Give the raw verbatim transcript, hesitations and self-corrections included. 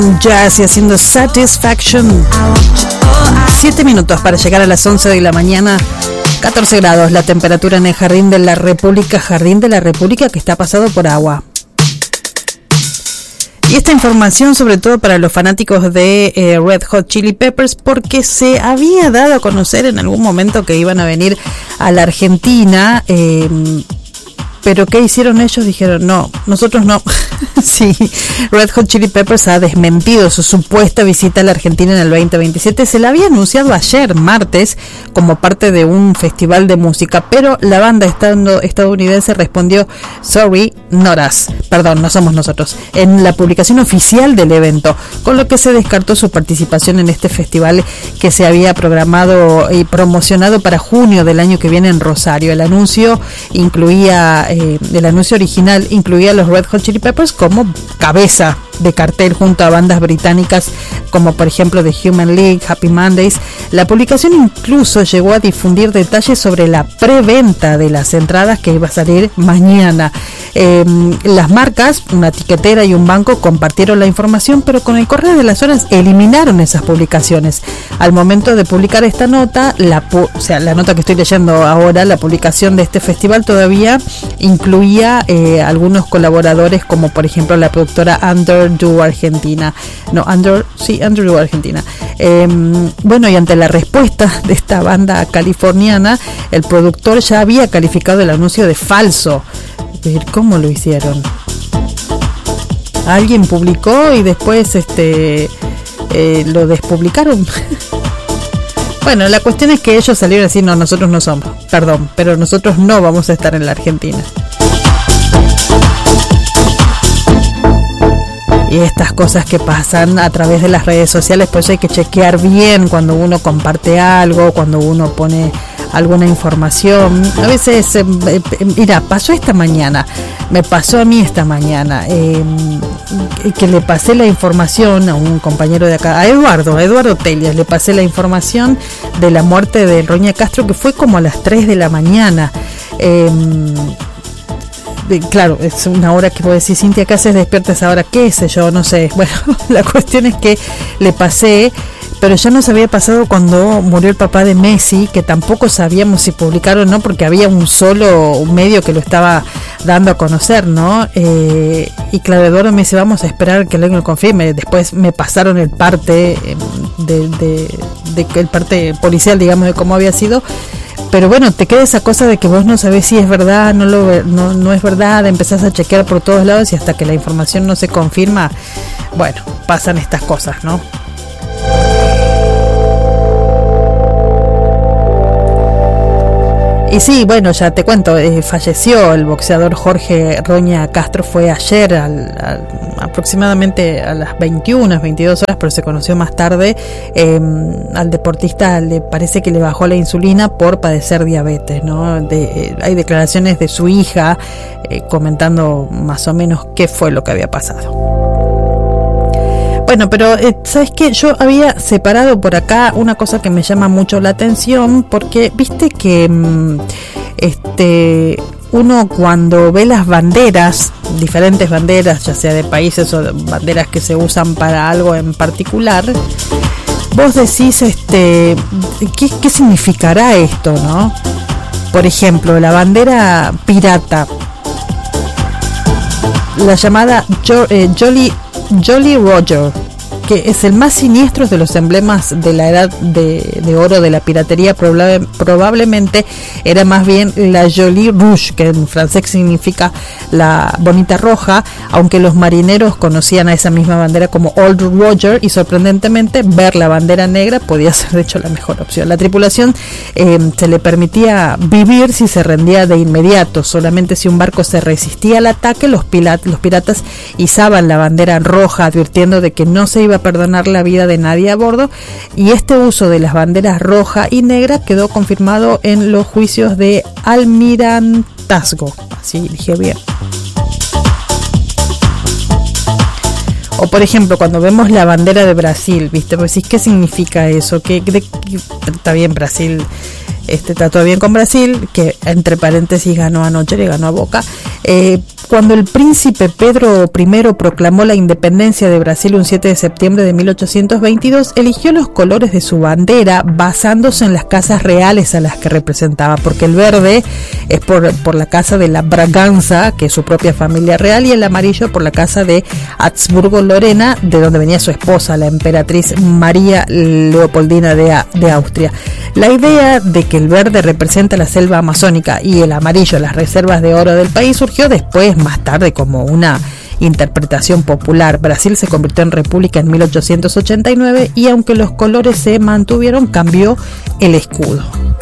Jazz y haciendo Satisfaction. Siete minutos para llegar a las once de la mañana. catorce grados la temperatura en el Jardín de la República. Jardín de la República que está pasado por agua. Y esta información sobre todo para los fanáticos de eh, Red Hot Chili Peppers, porque se había dado a conocer en algún momento que iban a venir a la Argentina. Eh, Pero ¿qué hicieron ellos? Dijeron, no, nosotros no. Sí, Red Hot Chili Peppers ha desmentido su supuesta visita a la Argentina en el veinte veintisiete. Se la había anunciado ayer, martes, como parte de un festival de música, pero la banda estando estadounidense respondió, sorry, not us. Perdón, no somos nosotros. En la publicación oficial del evento, con lo que se descartó su participación en este festival que se había programado y promocionado para junio del año que viene en Rosario. El anuncio incluía... Eh, el anuncio original incluía a los Red Hot Chili Peppers como cabeza de cartel junto a bandas británicas como por ejemplo The Human League, Happy Mondays. La publicación incluso llegó a difundir detalles sobre la preventa de las entradas que iba a salir mañana. Eh, las marcas, una etiquetera y un banco compartieron la información, pero con el correr de las horas eliminaron esas publicaciones. Al momento de publicar esta nota, la, o sea, la nota que estoy leyendo ahora, la publicación de este festival todavía incluía eh, algunos colaboradores como por ejemplo la productora Underdog Argentina. No, Under, sí, Underdog Argentina. Eh, bueno, y ante la respuesta de esta banda californiana, el productor ya había calificado el anuncio de falso. ¿Cómo lo hicieron? Alguien publicó y después este eh, lo despublicaron. Bueno, la cuestión es que ellos salieron así, no, nosotros no somos, perdón, pero nosotros no vamos a estar en la Argentina. Y estas cosas que pasan a través de las redes sociales, pues hay que chequear bien cuando uno comparte algo, cuando uno pone alguna información. A veces, eh, eh, mira, pasó esta mañana, me pasó a mí esta mañana, eh, que le pasé la información a un compañero de acá, a Eduardo, a Eduardo Telias, le pasé la información de la muerte de Roña Castro, que fue como a las tres de la mañana. Eh, Claro, es una hora que puedo decir, Cintia, ¿qué haces despierta esa hora? ¿Qué sé yo? No sé. Bueno, la cuestión es que le pasé, pero ya nos había pasado cuando murió el papá de Messi, que tampoco sabíamos si publicaron o no, porque había un solo un medio que lo estaba dando a conocer, ¿no? Eh, y claro, Eduardo me dice, vamos a esperar que alguien lo confirme. Después me pasaron el parte de, de, de, de el parte policial, digamos, de cómo había sido. Pero bueno, te queda esa cosa de que vos no sabés si es verdad, no lo no, no es verdad, empezás a chequear por todos lados y hasta que la información no se confirma, bueno, pasan estas cosas, ¿no? Y sí, bueno, ya te cuento, eh, falleció el boxeador Jorge Roña Castro, fue ayer al, al, aproximadamente a las veintiuna, veintidós horas, pero se conoció más tarde. Eh, al deportista le parece que le bajó la insulina por padecer diabetes, ¿no? De, eh, hay declaraciones de su hija eh, comentando más o menos qué fue lo que había pasado. Bueno, pero eh, ¿sabes qué? Yo había separado por acá una cosa que me llama mucho la atención, porque viste que mm, este uno cuando ve las banderas, diferentes banderas, ya sea de países o de banderas que se usan para algo en particular, vos decís, este, ¿qué, qué significará esto, no? Por ejemplo, la bandera pirata, la llamada jo- eh, Jolly Jolly Roger, que es el más siniestro de los emblemas de la edad de, de oro de la piratería, probable, probablemente era más bien la Jolie Rouge, que en francés significa la bonita roja, aunque los marineros conocían a esa misma bandera como Old Roger, y sorprendentemente ver la bandera negra podía ser de hecho la mejor opción. La tripulación eh, se le permitía vivir si se rendía de inmediato, solamente si un barco se resistía al ataque, los, pilat- los piratas izaban la bandera roja, advirtiendo de que no se iba a perdonar la vida de nadie a bordo, y este uso de las banderas roja y negra quedó confirmado en los juicios de almirantazgo, así dije bien. O por ejemplo, cuando vemos la bandera de Brasil, ¿viste? Pues sí, ¿qué significa eso? ¿Qué, de, qué, está bien Brasil, este, está todo bien con Brasil, que entre paréntesis ganó anoche, le ganó a Boca. Eh, cuando el príncipe Pedro primero proclamó la independencia de Brasil un siete de septiembre de mil ochocientos veintidós, eligió los colores de su bandera basándose en las casas reales a las que representaba, porque el verde es por, por la casa de la Braganza, que es su propia familia real, y el amarillo por la casa de Habsburgo-Lorena, de donde venía su esposa, la emperatriz María Leopoldina de, de Austria. La idea de que el verde representa la selva amazónica y el amarillo las reservas de oro del país surgió después, más tarde, como una interpretación popular. Brasil se convirtió en república en mil ochocientos ochenta y nueve y aunque los colores se mantuvieron, cambió el escudo.